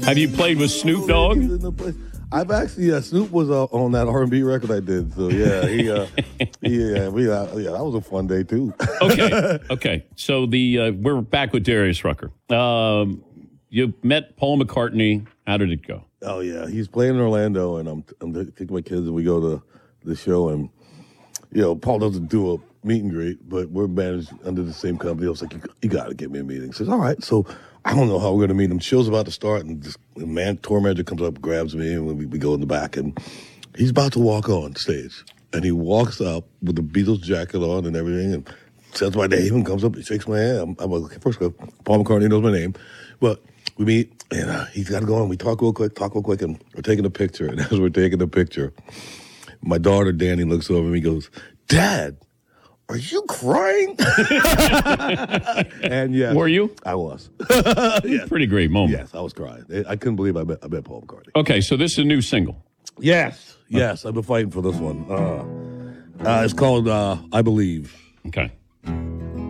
Have you played with Snoop Dogg? I've actually Snoop was on that R&B record I did. So yeah, that was a fun day too. Okay. So we're back with Darius Rucker. You met Paul McCartney. How did it go? Oh yeah, he's playing in Orlando, and I'm taking my kids, and we go to the show, and Paul doesn't do a meet and greet, but we're managed under the same company. I was like, you got to get me a meeting. He says, all right. So I don't know how we're going to meet him. Show's about to start, and the tour manager comes up, grabs me, and we go in the back, and he's about to walk on stage. And he walks up with the Beatles jacket on and everything, and says my name, and comes up and shakes my hand. I'm like, okay, first of all, Paul McCartney knows my name. But we meet, and he's got to go on. We talk real quick, and we're taking a picture. And as we're taking the picture, my daughter, Danny, looks over and he goes, Dad, are you crying? And yes. Were you? I was. Yes. Pretty great moment. Yes, I was crying. I couldn't believe I met Paul McCartney. Okay, so this is a new single. Yes. I've been fighting for this one. It's called I Believe. Okay.